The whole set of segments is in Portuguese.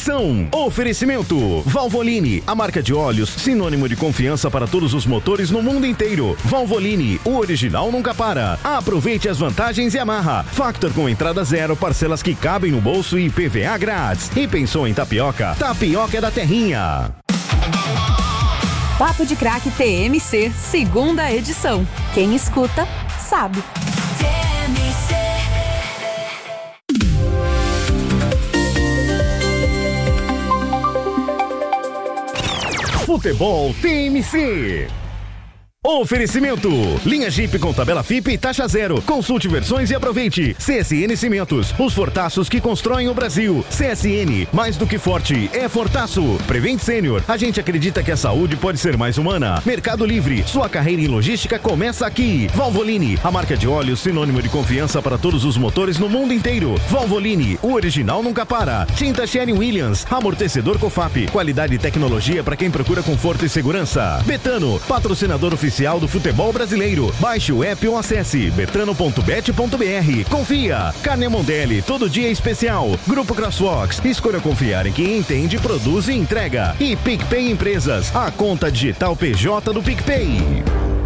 edição. Oferecimento Valvoline, a marca de óleos sinônimo de confiança para todos os motores no mundo inteiro. Valvoline, o original nunca para. Aproveite as vantagens e amarra. Factor com entrada zero, parcelas que cabem no bolso e PVA grátis. E pensou em tapioca? Tapioca é da Terrinha. Papo de Craque TMC, segunda edição. Quem escuta, sabe. Futebol TMC. Oferecimento, linha Jeep com tabela FIP e taxa zero. Consulte versões e aproveite. CSN Cimentos, os fortaços que constroem o Brasil. CSN, mais do que forte, é fortaço. Prevent Sênior, a gente acredita que a saúde pode ser mais humana. Mercado Livre, sua carreira em logística começa aqui. Valvoline, a marca de óleos sinônimo de confiança para todos os motores no mundo inteiro. Valvoline, o original nunca para. Tinta Sherwin-Williams, amortecedor Cofap, qualidade e tecnologia para quem procura conforto e segurança. Betano, patrocinador oficial do futebol brasileiro. Baixe o app ou acesse betano.bet.br. Confia. Carne Mondelli, todo dia especial. Grupo Crosswalks, escolha confiar em quem entende, produz e entrega. E PicPay Empresas, a conta digital PJ do PicPay.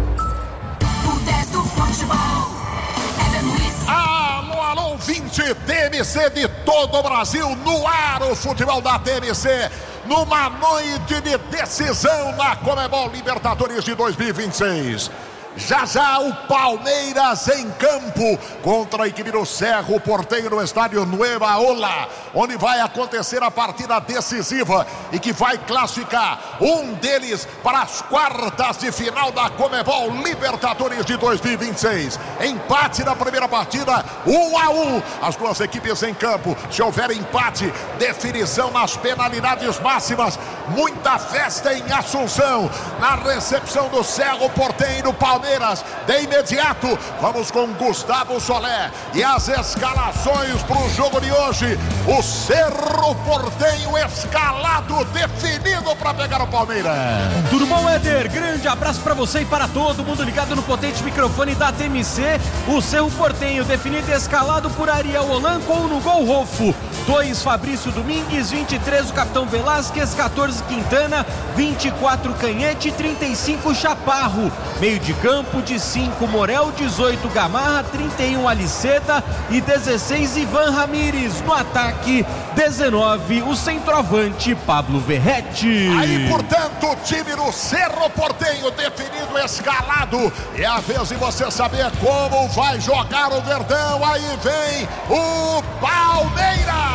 Alô, 20 TMC de todo o Brasil, no ar o futebol da TMC, numa noite de decisão na Conmebol Libertadores de 2026. Já já o Palmeiras em campo contra a equipe do Cerro Porteño no estádio Nueva Ola, onde vai acontecer a partida decisiva e que vai classificar um deles para as quartas de final da Conmebol Libertadores de 2026. Empate na primeira partida, 1-1, as duas equipes em campo. Se houver empate, definição nas penalidades máximas. Muita festa em Assunção, na recepção do Cerro Porteño do Palmeiras. De imediato, vamos com Gustavo Soler e as escalações para o jogo de hoje. O Cerro Porteño escalado, definido para pegar o Palmeiras. Tudo bom, Éder? Grande abraço para você e para todo mundo ligado no potente microfone da TMC. O Cerro Porteño definido e escalado por Ariel Holan com no gol Rolfo. 2, Fabrício Domingues, 23, o capitão Velásquez, 14, Quintana, 24, Canhete, 35, Chaparro. Meio de campo de 5, Morel, 18, Gamarra, 31, Aliceda e 16, Ivan Ramírez. No ataque, 19, o centroavante Pablo Verretti. Aí, portanto, o time do Cerro Porteño definido, escalado. É a vez de você saber como vai jogar o Verdão. Aí vem o Palmeiras.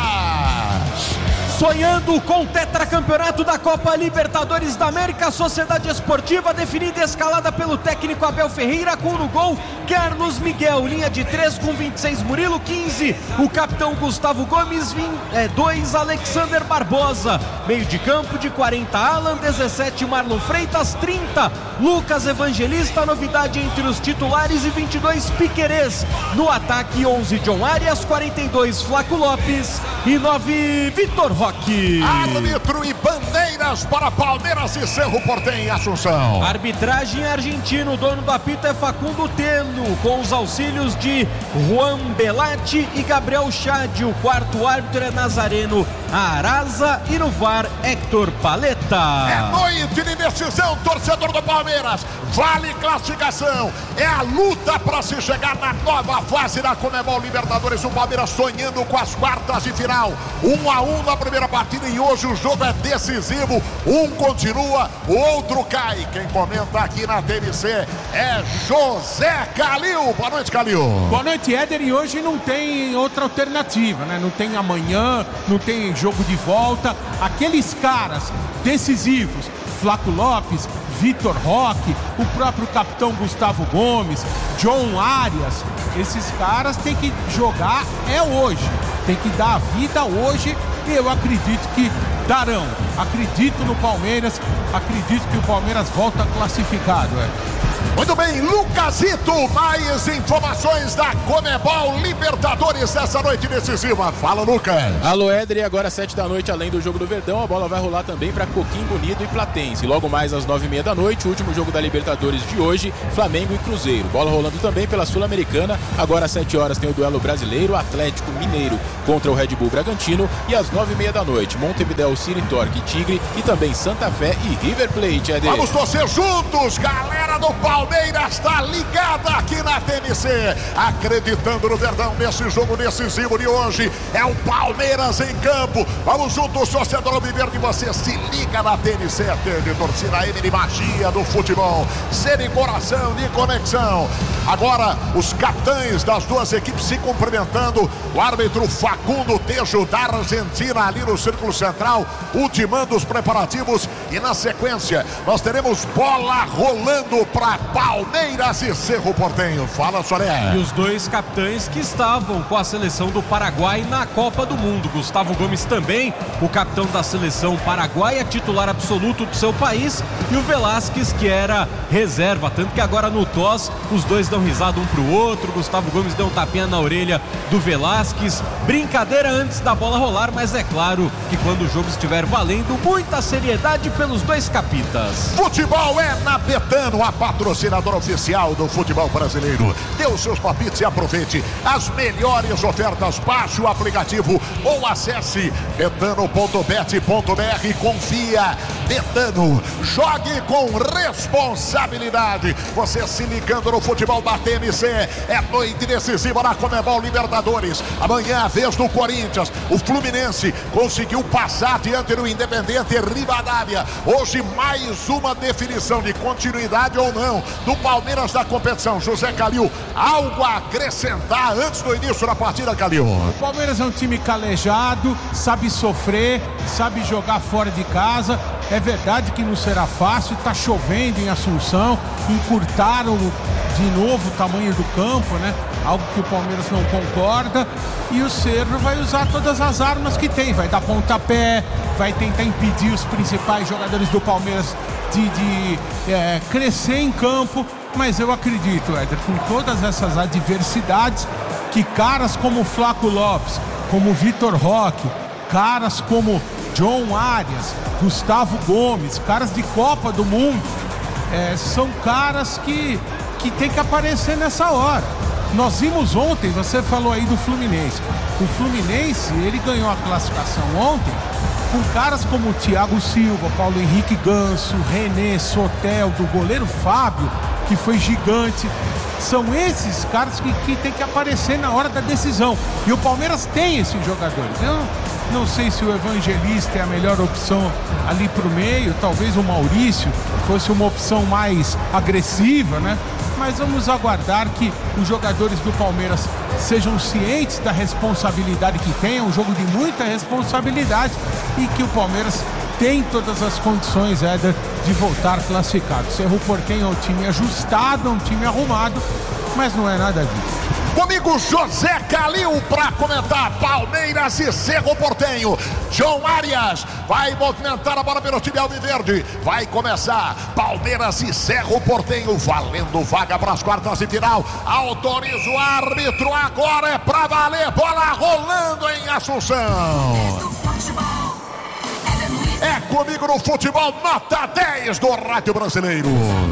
Sonhando com o tetracampeonato da Copa Libertadores da América, Sociedade Esportiva definida e escalada pelo técnico Abel Ferreira, com no gol Carlos Miguel, linha de 3 com 26, Murilo, 15, o capitão Gustavo Gomes, 2, Alexander Barbosa, meio de campo de 40, Alan, 17, Marlon Freitas, 30, Lucas Evangelista, novidade entre os titulares, e 22, Piquerez. No ataque, 11, John Arias, 42, Flaco Lopes e 9, Vitor Roque. Árbitro e bandeiras para Palmeiras e Cerro Porteño em Assunção. Arbitragem argentino, o dono do apito é Facundo Teno, com os auxílios de Juan Belatti e Gabriel Chad. O quarto árbitro é Nazareno Araza e no VAR, Héctor Paletta. É noite de decisão, torcedor do Palmeiras. Vale classificação. É a luta para se chegar na nova fase da Conmebol Libertadores. O Palmeiras sonhando com as quartas de final. 1-1 na primeira partida e hoje o jogo é decisivo. Um continua, o outro cai. Quem comenta aqui na TMC é José Calil. Boa noite, Calil. Boa noite, Éder. E hoje não tem outra alternativa, né? Não tem amanhã, não tem jogo de volta. Aqueles caras decisivos, Flaco Lopes, Vitor Roque, o próprio capitão Gustavo Gomes, John Arias, esses caras têm que jogar hoje, tem que dar a vida hoje, e eu acredito que darão. Acredito no Palmeiras, acredito que o Palmeiras volta classificado. Muito bem, Lucasito, mais informações da Conmebol Libertadores dessa noite decisiva. Fala, Lucas. Alô, Éder, e agora às 7 da noite, além do jogo do Verdão, a bola vai rolar também para Coquimbo Unido e Platense. Logo mais às 9h30 da noite, o último jogo da Libertadores de hoje, Flamengo e Cruzeiro. Bola rolando também pela Sul-Americana. Agora às 7 horas tem o duelo brasileiro, Atlético Mineiro contra o Red Bull Bragantino. E às 9h30 da noite, Montevideo City Torque Tigre e também Santa Fé e River Plate, Éder. Vamos torcer juntos, galera do Palmeiras está ligada aqui na TMC, acreditando no Verdão nesse jogo decisivo de hoje. É o Palmeiras em campo. Vamos juntos, torcedor alviverde, você se liga na TMC, de torcida M de magia do futebol, ser em coração de conexão. Agora os capitães das duas equipes se cumprimentando, o árbitro Facundo Tejo da Argentina ali no círculo central, ultimando os preparativos, e na sequência nós teremos bola rolando para Palmeiras e Cerro Porteño. Fala, Soré. E os dois capitães que estavam com a seleção do Paraguai na Copa do Mundo. Gustavo Gomes também, o capitão da seleção paraguaia, titular absoluto do seu país, e o Velasquez, que era reserva, tanto que agora no TOS os dois dão risada um pro outro. Gustavo Gomes deu um tapinha na orelha do Velasquez, brincadeira antes da bola rolar, mas é claro que quando o jogo estiver valendo, muita seriedade pelos dois capitas. Futebol é na Betano, a patrocinadora oficial do futebol brasileiro. Dê os seus palpites e aproveite as melhores ofertas. Baixe o aplicativo ou acesse betano.bet.br. Confia, Betano, jogue com responsabilidade. Você se ligando no futebol da TMC, é noite decisiva na Conmebol Libertadores. Amanhã a vez do Corinthians, o Fluminense conseguiu passar diante do Independente Rivadavia. Hoje mais uma definição de continuidade ou não do Palmeiras da competição. José Calil, algo a acrescentar antes do início da partida, Calil? O Palmeiras é um time calejado, sabe sofrer, sabe jogar fora de casa. É verdade que não será fácil, tá chovendo em Assunção, encurtaram de novo o tamanho do campo, né? Algo que o Palmeiras não concorda, e o Cerro vai usar todas as armas que tem, vai dar pontapé, vai tentar impedir os principais jogadores do Palmeiras de crescer em campo. Mas eu acredito, Éder, com todas essas adversidades, que caras como Flaco Lopes, como Vitor Roque, caras como John Arias, Gustavo Gomes, caras de Copa do Mundo, são caras que tem que aparecer nessa hora. Nós vimos ontem, você falou aí do Fluminense. O Fluminense, ele ganhou a classificação ontem com caras como o Thiago Silva, Paulo Henrique Ganso, René Sotel, do goleiro Fábio, que foi gigante. São esses caras que tem que aparecer na hora da decisão. E o Palmeiras tem esses jogadores. Eu não sei se o Evangelista é a melhor opção ali pro meio. Talvez o Maurício fosse uma opção mais agressiva, né? Mas vamos aguardar que os jogadores do Palmeiras sejam cientes da responsabilidade que tem. É um jogo de muita responsabilidade e que o Palmeiras tem todas as condições, Éder, de voltar classificado. Cerro Porteño é um time ajustado, um time arrumado, mas não é nada disso. Comigo, José Calil, para comentar Palmeiras e Cerro Porteño. João Arias vai movimentar a bola pelo time alviverde. Vai começar Palmeiras e Cerro Porteño, valendo vaga para as quartas de final. Autoriza o árbitro, agora é para valer. Bola rolando em Assunção. É comigo no futebol, nota 10 do Rádio Brasileiro.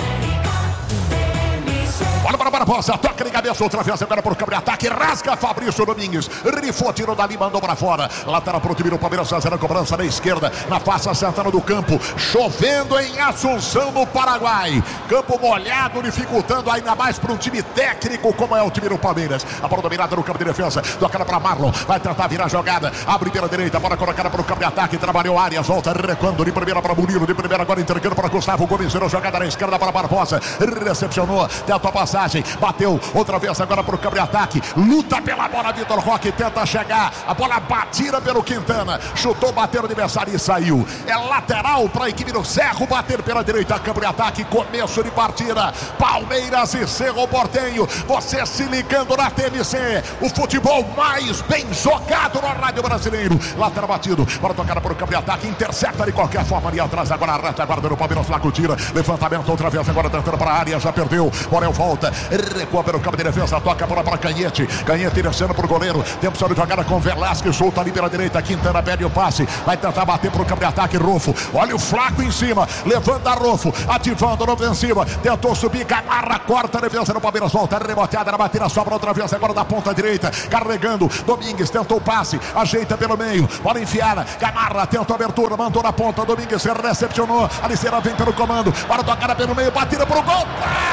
Bola para Barbosa, toca de cabeça, outra vez agora por câmbio de ataque, rasga Fabrício Domingues, rifou, tirou dali, mandou para fora, lateral para o time do Palmeiras, fazendo a cobrança na esquerda, na face central do campo, chovendo em Assunção, no Paraguai, campo molhado, dificultando ainda mais para um time técnico como é o time do Palmeiras. A bola dominada no campo de defesa, tocada para Marlon, vai tentar virar a jogada, abre pela direita, bola colocada para o campo de ataque, trabalhou Arias, volta recuando, de primeira para Murilo, de primeira agora entregando para Gustavo Gomes, virou jogada na esquerda para Barbosa, recepcionou, tentou passar passagem, bateu outra vez agora pro campo de ataque, luta pela bola, Vitor Roque tenta chegar, a bola batida pelo Quintana, chutou, bateu no adversário e saiu. É lateral para a equipe do Cerro, bater pela direita, campo de ataque, começo de partida, Palmeiras e Cerro Porteño, você se ligando na TMC, o futebol mais bem jogado no rádio brasileiro. Lateral batido, para tocar por campo de ataque, intercepta de qualquer forma ali atrás, agora a reta, guarda no Palmeiras, Flaco tira, levantamento outra vez, agora tentando para a área, já perdeu, Morel volta, recua pelo campo de defesa, toca a bola para Canhete, Canhete descendo pro goleiro, tempo só de jogada com Velasquez, solta ali pela direita, Quintana pede o passe, vai tentar bater pro campo de ataque, Rufo, olha o Flaco em cima, levanta Rufo, ativando na ofensiva, tentou subir, Gamarra, corta a defesa no Palmeiras, volta, reboteada na batida, sobra outra vez agora da ponta direita, carregando, Domingues tentou o passe, ajeita pelo meio, bola enfiada, Gamarra tentou a abertura, mandou na ponta, Domingues recepcionou, Aliceira vem pelo comando, para tocar pelo meio, batida pro gol,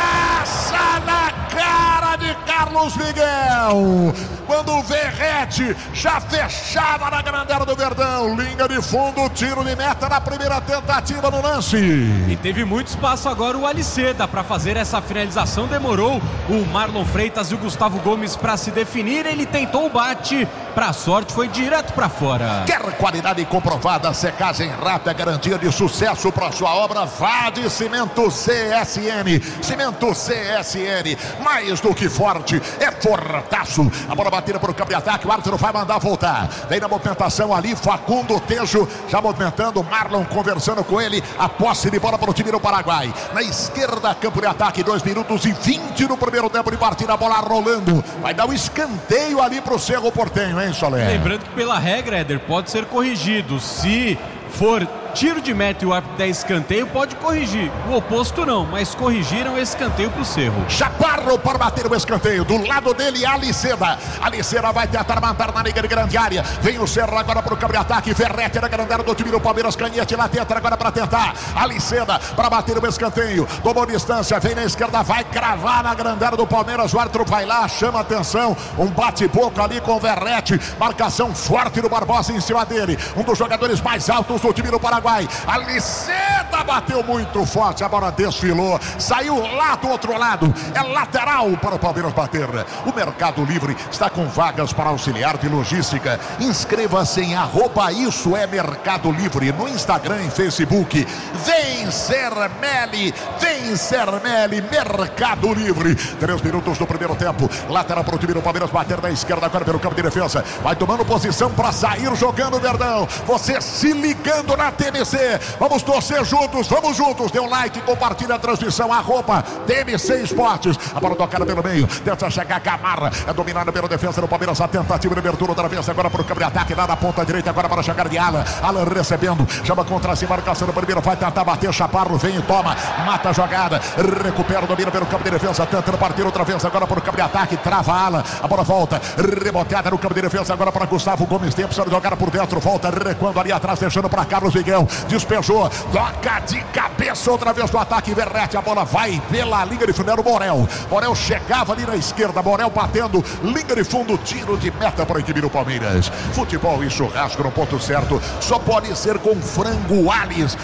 passa na cara de Carlos Miguel, quando o Verrete já fechava na grande área do Verdão, linha de fundo, tiro de meta na primeira tentativa no lance. E teve muito espaço agora o Aliceda para fazer essa finalização, demorou o Marlon Freitas e o Gustavo Gomes para se definir, ele tentou o bate, para sorte foi direto para fora. Quer qualidade comprovada, secagem rápida, garantia de sucesso para sua obra, vá de Cimento CSN, Cimento CSN, mais do que forte, é fortaço. A bola batida para o campo de ataque, o árbitro vai mandar voltar, vem na movimentação ali, Facundo Tejo, já movimentando, Marlon conversando com ele, a posse de bola para o time do Paraguai, na esquerda, campo de ataque, 2 minutos e 20 no primeiro tempo de partida, a bola rolando, vai dar um escanteio ali para o Cerro Porteño, hein, Solé? Lembrando que pela regra, Éder, pode ser corrigido, se for tiro de meta e o árbitro der escanteio, pode corrigir. O oposto não, mas corrigiram esse escanteio pro Cerro. Chaparro para bater o escanteio. Do lado dele, Aliceda. Aliceda vai tentar matar na liga de grande área. Vem o Cerro agora pro campo de ataque. Verrete na grande área do time do Palmeiras. Canhete lá dentro agora para tentar. Aliceda para bater o escanteio. Tomou distância, vem na esquerda, vai cravar na grande área do Palmeiras. O árbitro vai lá, chama atenção. Um bate-boca ali com o Verrete. Marcação forte do Barbosa em cima dele. Um dos jogadores mais altos do time do Paraguai. Aliceda bateu muito forte, a bola desfilou, saiu lá do outro lado, é lateral para o Palmeiras bater. O Mercado Livre está com vagas para auxiliar de logística. Inscreva-se em @isso é Mercado Livre no Instagram e Facebook. Vem Sermelli, Mercado Livre. 3 minutos do primeiro tempo, lateral para o time do Palmeiras bater na esquerda agora pelo campo de defesa, vai tomando posição para sair jogando o Verdão. Você se ligando na TMC, vamos torcer juntos, vamos juntos, dê um like, compartilha a transmissão, @TMC Esportes, a bola tocada pelo meio, tenta chegar Gamarra, é dominada pela defesa do Palmeiras, a tentativa de abertura outra vez, agora para o campo de ataque, lá na ponta direita, agora para chegar de Alan recebendo, chama contra si, marcação do primeiro, vai tentar bater, Chaparro vem e toma, mata a jogada, recupera, domina pelo campo de defesa, tentando partir outra vez, agora para o campo de ataque, trava Alan, a bola volta, reboteada no campo de defesa, agora para Gustavo Gomes, tempo para jogar por dentro, volta, recuando ali atrás, deixando para Carlos Miguel, despejou, toca de cabeça outra vez do ataque, Verrete, a bola vai pela linha de fundo, era o Morel chegava ali na esquerda, Morel batendo, linha de fundo, tiro de meta para a equipe do Palmeiras. Futebol e churrasco no ponto certo, só pode ser com Frango Alves,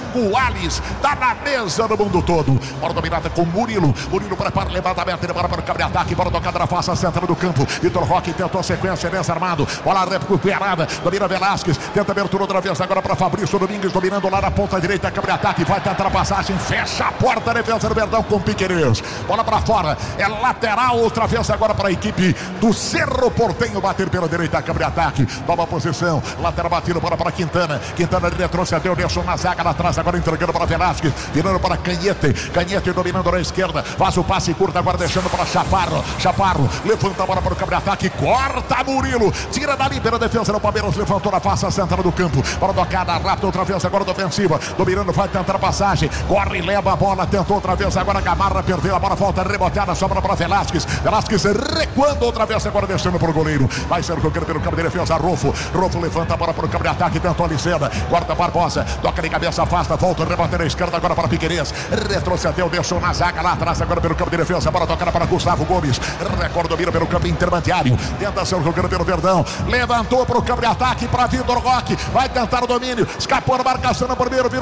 tá na mesa do mundo todo. Bola dominada com Murilo prepara o levantamento, ele para o campo de ataque, bola tocada na face central do campo, Vitor Roque tentou a sequência, desarmado, bola recuperada, domina Velasquez, tenta abertura outra vez agora para Fabrício Domingues, dominando lá na ponta direita, campo de ataque, vai tentar a passagem, fecha a porta, defesa do Verdão com Piquerez, bola para fora, é lateral outra vez agora para a equipe do Cerro Porteño, bater pela direita, campo de ataque, toma posição, lateral batido, bola para Quintana retrocedeu, deixou na zaga lá atrás, agora entregando para Velasquez, virando para Canhete dominando na esquerda, faz o passe curto, agora deixando para Chaparro, levanta a bola para o campo de ataque, corta Murilo, tira dali pela defesa do Palmeiras, levantou na face central do campo, bola tocada rápida outra vez agora da ofensiva, dominando, vai tentar a passagem, corre e leva a bola, tentou outra vez agora Gamarra, perdeu a bola, volta reboteada, sobra para Velasquez recuando outra vez agora descendo para o goleiro, vai ser jogando pelo campo de defesa, Rufo levanta a bola para o campo de ataque, tentou Aliceda, corta Barbosa, toca de cabeça, afasta, volta, rebate na esquerda agora para Piquerez, retrocedeu, deixou na zaga lá atrás agora pelo campo de defesa, a bola tocada para Gustavo Gomes, recorde domina pelo campo intermediário, tenta ser jogando pelo Verdão, levantou para o campo de ataque para Vitor Roque, vai tentar o domínio, escapou na marcação no primeiro, virou por fora,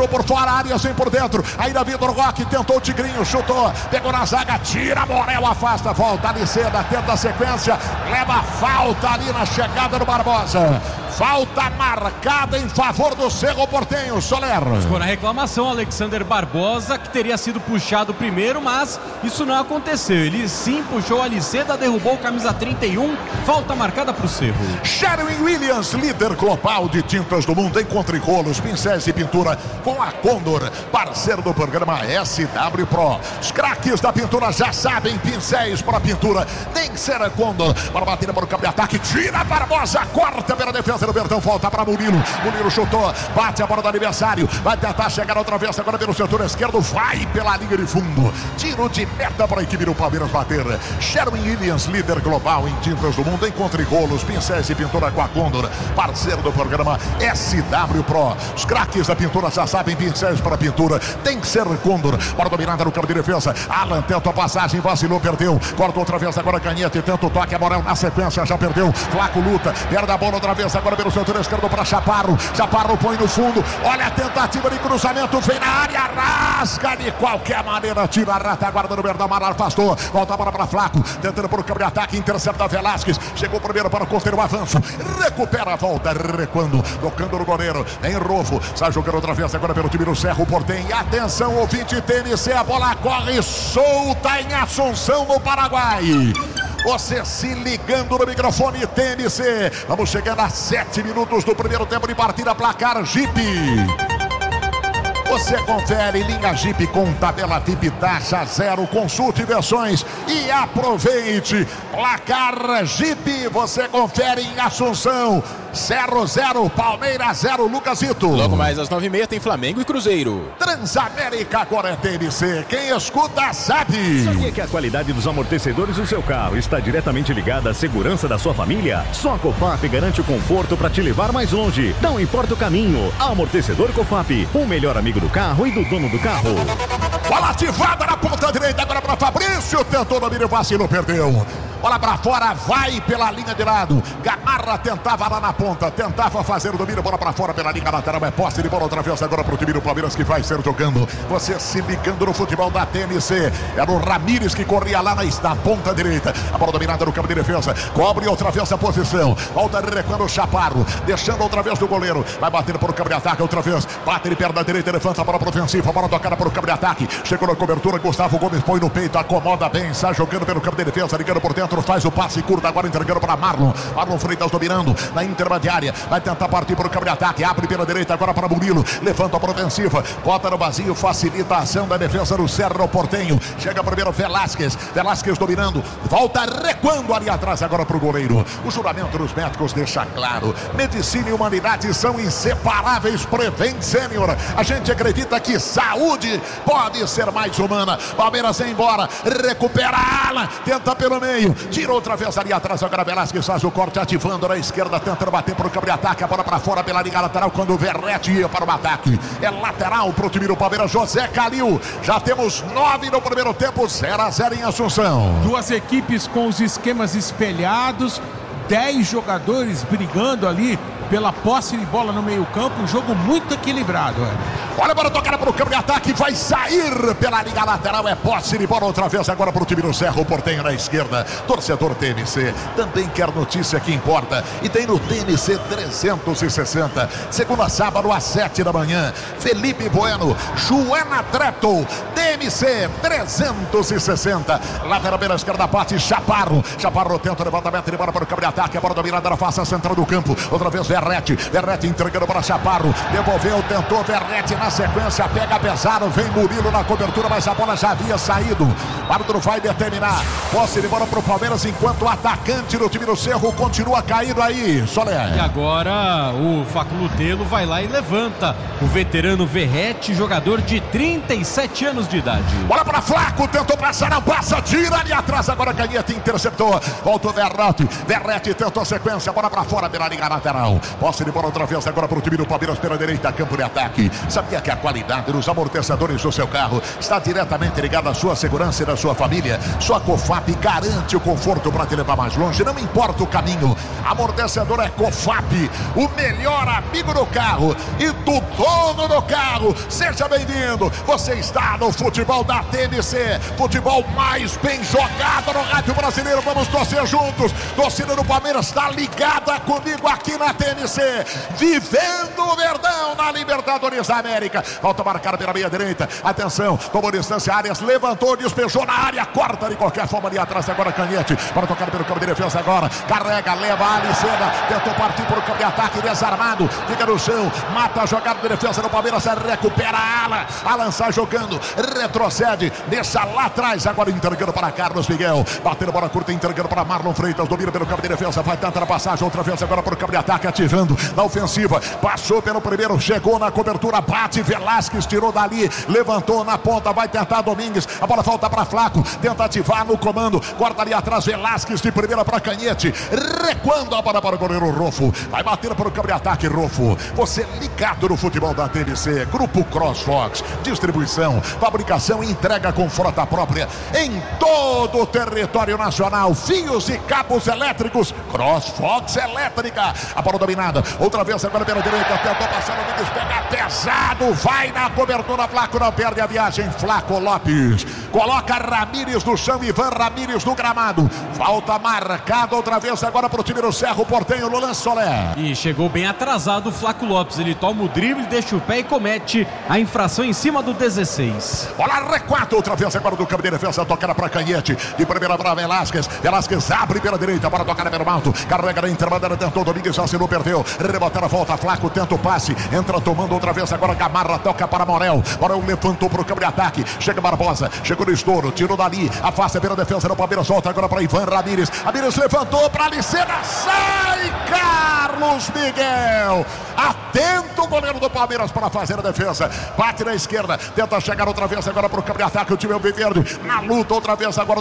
para a área, assim por dentro. Ainda Vitor Roque, tentou o Tigrinho, chutou, pegou na zaga, tira, Morel afasta, volta ali Seda, tenta a sequência, leva falta ali na chegada do Barbosa. Falta marcada em favor do Cerro Porteño, Soler. Ficou na reclamação Alexander Barbosa, que teria sido puxado primeiro, mas isso não aconteceu. Ele sim puxou a Liceda, derrubou o camisa 31, falta marcada para o Cerro. Sherwin Williams, líder global de tintas do mundo. Encontre rolos, pincéis e pintura com a Condor, parceiro do programa SW Pro. Os craques da pintura já sabem, pincéis para pintura tem que ser a Condor. Para bater para o campo de ataque, tira Barbosa, corta pela defesa do Verdão, volta para Murilo. Murilo chutou, bate a bola do adversário, vai tentar chegar outra vez agora pelo setor esquerdo, vai pela linha de fundo. Tiro de meta para a equipe do Palmeiras bater. Sherwin Williams, líder global em tintas do mundo. Encontre rolos, pincéis e pintura com a Condor, parceiro do programa SW Pro. Os craques da pintura já sabem, pincéis para pintura tem que ser Condor. Bola dominada no campo de defesa. Alan tenta a passagem, vacilou, perdeu. Corta outra vez agora Canhete, tenta o toque, a Morel na sequência, já perdeu. Flaco luta, perde a bola outra vez agora pelo setor esquerdo para Chaparro. Chaparro põe no fundo, olha a tentativa de cruzamento, vem na área, rasga de qualquer maneira, tira a retaguarda do Verdão, Mara afastou, volta a bola para Flaco, tentando por campo de ataque, intercepta Velasquez, chegou primeiro para o costeiro, avanço, recupera a volta, recuando, tocando no goleiro, em Rofo, sai jogando outra vez agora pelo time do Cerro Porteño. Atenção, ouvinte TNC, a bola corre solta em Assunção, no Paraguai. Você se ligando no microfone TNC. Vamos chegando a 7 minutos do primeiro tempo de partida. Placar Jeep. Você confere linha Jeep com tabela VIP, taxa zero. Consulte versões e aproveite. Placar Jeep, você confere em Assunção. 0-0, Palmeiras 0, Lucasito. Logo mais às 9h30 tem Flamengo e Cruzeiro. Transamérica, agora é TNC. Quem escuta sabe. Sabia que a qualidade dos amortecedores do seu carro está diretamente ligada à segurança da sua família? Só a Cofap garante o conforto para te levar mais longe. Não importa o caminho. Amortecedor Cofap, o melhor amigo do carro e do dono do carro. Bola ativada na ponta direita agora para Fabrício. Tentou no mínimo, vacilou, perdeu. Bola pra fora, vai pela linha de lado. Gamarra tentava lá na ponta, tentava fazer o domínio, bola pra fora pela linha lateral. É posse de bola outra vez agora pro time do Palmeiras, que vai ser jogando. Você se ligando no futebol da TNC. Era o Ramírez que corria lá na ponta direita. A bola dominada no campo de defesa. Cobre outra vez a posição. Volta recuando o Chaparro, deixando outra vez do goleiro. Vai bater por campo de ataque outra vez. Bate ele perna direita, levanta a bola pro ofensivo. A bola tocada por campo de ataque. Chegou na cobertura, Gustavo Gomes põe no peito, acomoda bem, sai jogando pelo campo de defesa, ligando por dentro. Faz o passe curto, agora entregando para Marlon. Marlon Freitas dominando na intermediária. Vai tentar partir para o campo de ataque. Abre pela direita agora para Murilo. Levanta a ofensiva. Bota no vazio. Facilita a ação da defesa do Cerro Porteño. Chega primeiro Velasquez. Velasquez dominando. Volta recuando ali atrás agora para o goleiro. O juramento dos médicos deixa claro. Medicina e humanidade são inseparáveis. Prevent Sênior. A gente acredita que saúde pode ser mais humana. Palmeiras vem embora. Recupera Alan. Tenta pelo meio. Tira outra vez ali atrás, agora Velasquez faz o corte, ativando na esquerda, tentando bater para o campo de ataque, a bola para fora pela liga lateral, quando o Verrete ia para o ataque. É lateral para o time do Palmeiras, José Calil. Já temos 9 no primeiro tempo, 0-0 em Assunção. Duas equipes com os esquemas espelhados, 10 jogadores brigando ali pela posse de bola no meio campo, um jogo muito equilibrado. Olha a bola tocada para o campo de ataque, vai sair pela linha lateral, é posse de bola outra vez agora para o time do Cerro Porteño na esquerda. Torcedor TNC também quer notícia que importa e tem no TNC 360, segunda a sábado às 7 da manhã. Felipe Bueno, Joana Treptow, TNC 360, lateral pela esquerda, parte Chaparro tenta o levantamento de bola para o campo de ataque, a bola dominada na face central do campo, outra vez Verrete entregando para Chaparro, devolveu, tentou Verrete na sequência, pega pesado, vem Murilo na cobertura, mas a bola já havia saído. O árbitro vai determinar posse de bola para o Palmeiras, enquanto o atacante do time do Cerro continua caído aí, Soler. E agora o Flaco Lutelo vai lá e levanta o veterano Verrete, jogador de 37 anos de idade. Bola para Flaco, tentou passar, não passa, tira ali atrás, agora Canhete interceptou, volta o Verrete tentou a sequência, bola para fora pela linha lateral. Posse de bola outra vez agora para o time do Palmeiras pela direita, campo de ataque. Sabia que a qualidade dos amortecedores do seu carro está diretamente ligada à sua segurança e da sua família? Sua Cofap garante o conforto para te levar mais longe, não importa o caminho. Amortecedor é Cofap, o melhor amigo do carro e do dono do carro, seja bem-vindo. Você está no futebol da TMC, futebol mais bem jogado no rádio brasileiro. Vamos torcer juntos. Torcida do Palmeiras está ligada comigo aqui na TMC, vivendo o Verdão na Libertadores da América. Volta marcada pela meia direita. Atenção, tomou distância, Arias levantou, despejou na área, corta de qualquer forma ali atrás. Agora Canhete para tocar pelo campo de defesa. Agora carrega, leva a Alicena, tentou partir por campo de ataque, desarmado, fica no chão, mata a jogada de defesa do Palmeiras, recupera a ala, Alan sai jogando, retrocede, deixa lá atrás, agora entregando para Carlos Miguel, batendo bola curta, entregando para Marlon Freitas, domina pelo campo de defesa, vai tentar a passagem, outra vez agora por campo de ataque, ativando na ofensiva, passou pelo primeiro, chegou na cobertura, bate, Velasquez tirou dali, levantou na ponta, vai tentar Domingues, a bola volta para Flaco, tenta ativar no comando, corta ali atrás, Velasquez de primeira para Canhete, recuando a bola para o goleiro Rofo, vai bater para o campo de ataque, Rofo, você ligado no futebol da TMC, Grupo CrossFox, distribuição, fabricação e entrega com frota própria em todo o território nacional, fios e cabos elétricos, CrossFox Elétrica, a bola dominada, outra vez agora pela direita, tentou passar o Domingues, pega pesado, vai na cobertura, Flaco não perde a viagem, Flaco Lopes, coloca Ramírez no chão, Ivan Ramírez no gramado, falta marcada outra vez agora para o time do Cerro Porteño, Lulan Solé. E chegou bem atrasado o Flaco Lopes, ele toma o drible, deixa o pé e comete a infração em cima do 16. Bola recuada outra vez agora do campo de defesa, tocada para Canhete, de primeira para Velasquez, Velasquez abre pela direita, para tocar pelo alto, carrega na intermediária, tentou Domingues, já se não perdeu, rebotar a volta, Flaco tenta o passe, entra tomando outra vez agora Gamarra, toca para Morel, Morel levantou para o campo de ataque, chega Barbosa, chegou no estouro, tirou dali, afasta pela defesa do Palmeiras, volta agora para Ivan Ramírez, Ramírez levantou para Alicena, sai Carlos Miguel, atento o goleiro do Palmeiras para fazer a defesa, bate na esquerda, tenta chegar outra vez agora para o campo de ataque, o time é o Viverde, na luta outra vez agora